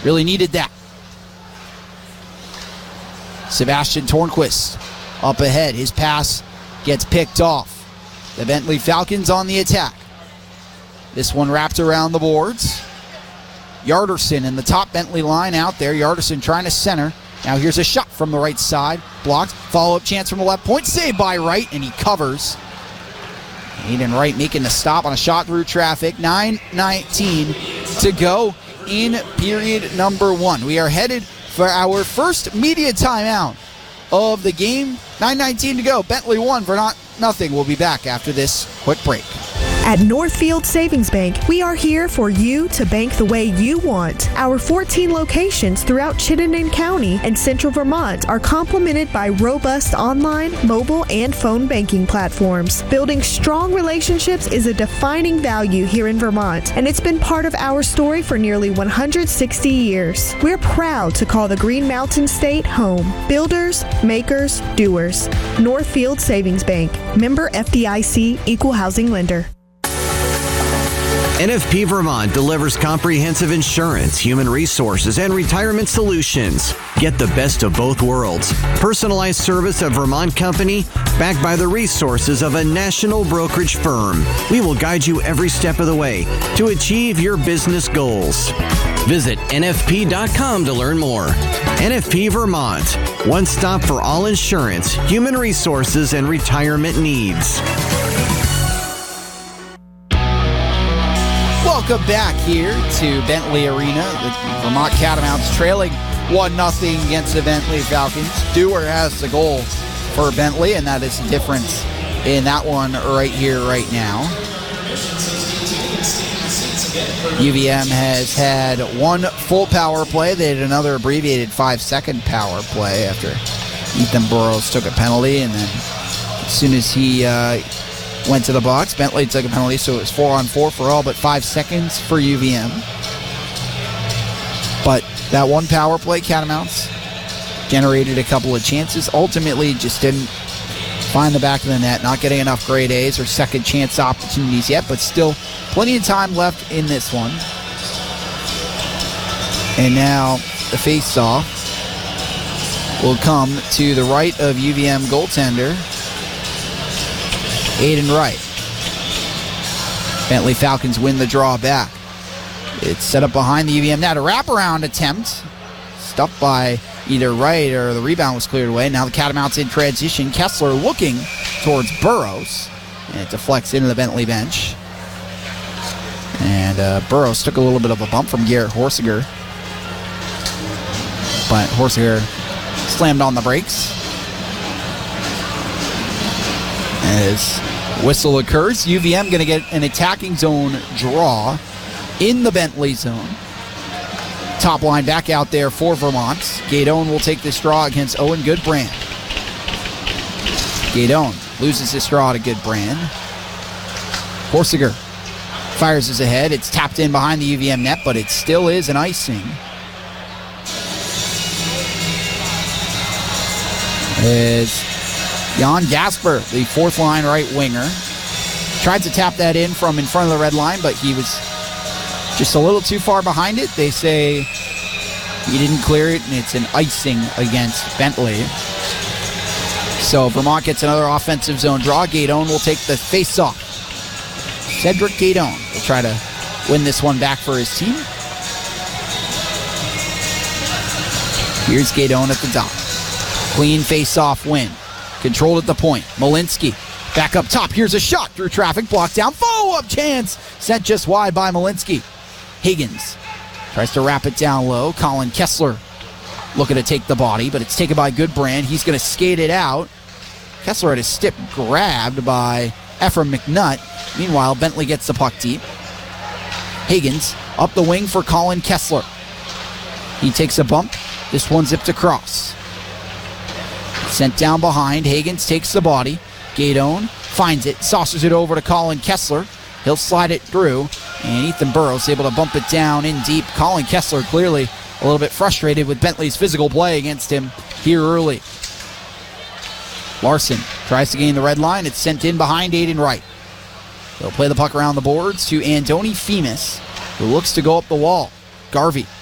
Really needed that. Sebastian Tornquist up ahead. His pass gets picked off. The Bentley Falcons on the attack. This one wrapped around the boards. Yarderson in the top Bentley line out there. Yarderson trying to center. Now here's a shot from the right side. Blocked. Follow-up chance from the left point. Saved by Wright, and he covers. Aiden Wright making the stop on a shot through traffic. 9:19 to go in period number 1. We are headed for our first media timeout of the game. 9:19 to go. Bentley 1, Vermont nothing. We'll be back after this quick break. At Northfield Savings Bank, we are here for you to bank the way you want. Our 14 locations throughout Chittenden County and Central Vermont are complemented by robust online, mobile, and phone banking platforms. Building strong relationships is a defining value here in Vermont, and it's been part of our story for nearly 160 years. We're proud to call the Green Mountain State home. Builders, makers, doers. Northfield Savings Bank. Member FDIC, Equal Housing Lender. NFP Vermont delivers comprehensive insurance, human resources, and retirement solutions. Get the best of both worlds. Personalized service of Vermont company, backed by the resources of a national brokerage firm. We will guide you every step of the way to achieve your business goals. Visit NFP.com to learn more. NFP Vermont, one stop for all insurance, human resources, and retirement needs. Welcome back here to Bentley Arena. The Vermont Catamounts trailing 1-0 against the Bentley Falcons. Dewar has the goal for Bentley, and that is the difference in that one right here, right now. UVM has had one full power play. They had another abbreviated 5-second power play after Ethan Burrows took a penalty, and then as soon as he went to the box, Bentley took a penalty, so it was 4-on-4 for all but 5 seconds for UVM. But that one power play, Catamounts generated a couple of chances. Ultimately, just didn't find the back of the net, not getting enough grade A's or second chance opportunities yet, but still plenty of time left in this one. And now the face-off will come to the right of UVM goaltender Aiden Wright. Bentley Falcons win the draw back. It's set up behind the UVM net. A wraparound attempt. Stuffed by either Wright or the rebound was cleared away. Now the Catamounts in transition. Kessler looking towards Burrows. And it deflects into the Bentley bench. And Burrows took a little bit of a bump from Garrett Horsiger. But Horsiger slammed on the brakes. As whistle occurs, UVM going to get an attacking zone draw in the Bentley zone. Top line back out there for Vermont. Gaydon will take this draw against Owen Goodbrand. Gaydon loses this draw to Goodbrand. Horsiger fires this ahead. It's tapped in behind the UVM net, but it still is an icing. As Jan Gasper, the fourth line right winger, tried to tap that in from in front of the red line, but he was just a little too far behind it. They say he didn't clear it, and it's an icing against Bentley. So Vermont gets another offensive zone draw. Gaydon will take the face-off. Cedric Gaydon will try to win this one back for his team. Here's Gaydon at the top. Clean face-off win. Controlled at the point. Malinsky back up top. Here's a shot through traffic. Blocked down. Follow-up chance. Sent just wide by Malinsky. Higgins tries to wrap it down low. Colin Kessler looking to take the body, but it's taken by Goodbrand. He's going to skate it out. Kessler had his stick grabbed by Ephraim McNutt. Meanwhile, Bentley gets the puck deep. Higgins up the wing for Colin Kessler. He takes a bump. This one zipped across. Sent down behind. Higgins takes the body. Gaydon finds it, saucers it over to Colin Kessler. He'll slide it through, and Ethan Burrows able to bump it down in deep. Colin Kessler clearly a little bit frustrated with Bentley's physical play against him here early. Larson tries to gain the red line. It's sent in behind Aiden Wright. They'll play the puck around the boards to Andoni Femus, who looks to go up the wall. Garvey